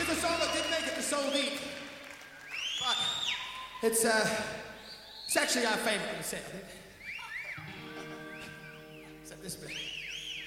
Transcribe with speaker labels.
Speaker 1: is a song that didn't make it to Soul Deep, but it's actually our favorite in the set, I think. Except this bit.